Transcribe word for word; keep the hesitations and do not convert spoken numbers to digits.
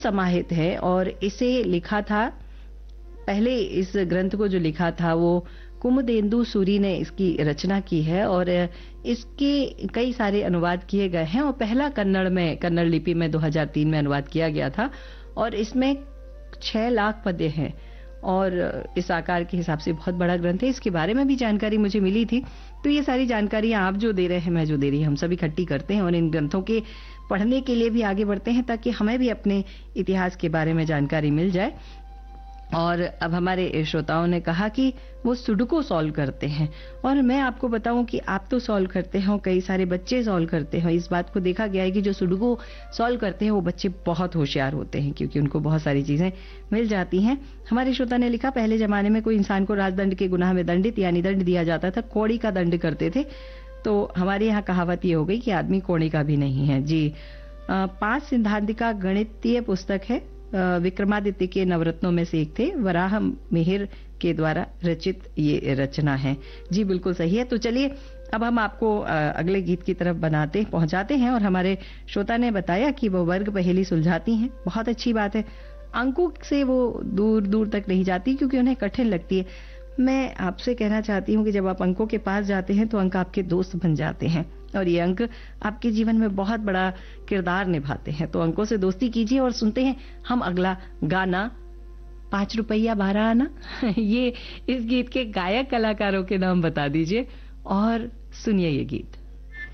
समाहित है और इसे लिखा था, पहले इस ग्रंथ को जो लिखा था वो कुमुदेंदु सूरी ने इसकी रचना की है और इसके कई सारे अनुवाद किए गए हैं और पहला कन्नड़ में कन्नड़ लिपि में दो हज़ार तीन में अनुवाद किया गया था और इसमें छह लाख पद्य हैं और इस आकार के हिसाब से बहुत बड़ा ग्रंथ है। इसके बारे में भी जानकारी मुझे मिली थी, तो ये सारी जानकारियां आप जो दे रहे हैं, मैं जो दे रही हूं, हम सब इकट्ठी करते हैं और इन ग्रंथों के पढ़ने के लिए भी आगे बढ़ते हैं ताकि हमें भी अपने इतिहास के बारे में जानकारी मिल जाए। और अब हमारे श्रोताओं ने कहा कि वो सुडोकू सॉल्व करते हैं और मैं आपको बताऊं कि आप तो सॉल्व करते हो, कई सारे बच्चे सॉल्व करते हैं। इस बात को देखा गया है कि जो सुडोकू सॉल्व करते हैं वो बच्चे बहुत होशियार होते हैं क्योंकि उनको बहुत सारी चीजें मिल जाती हैं। हमारे श्रोता ने लिखा, पहले जमाने में कोई इंसान को राजदंड के गुनाह में दंडित यानी दंड दिया जाता था, कौड़ी का दंड करते थे। तो हमारे यहाँ कहावत ये हो गई कि आदमी कौड़ी का भी नहीं है। जी, पांच सिद्धांतिका गणितीय पुस्तक है, विक्रमादित्य के नवरत्नों में से एक थे, वराह मिहिर के द्वारा रचित ये रचना है। जी बिल्कुल सही है। तो चलिए अब हम आपको अगले गीत की तरफ बनाते पहुंचाते हैं और हमारे श्रोता ने बताया कि वो वर्ग पहेली सुलझाती हैं, बहुत अच्छी बात है। अंकों से वो दूर दूर तक नहीं जाती क्योंकि उन्हें कठिन लगती है। मैं आपसे कहना चाहती हूँ कि जब आप अंकों के पास जाते हैं तो अंक आपके दोस्त बन जाते हैं और ये अंक आपके जीवन में बहुत बड़ा किरदार निभाते हैं। तो अंकों से दोस्ती कीजिए और सुनते हैं हम अगला गाना, पांच रुपया बारह आना। ये इस गीत के गायक कलाकारों के नाम बता दीजिए और सुनिए ये गीत।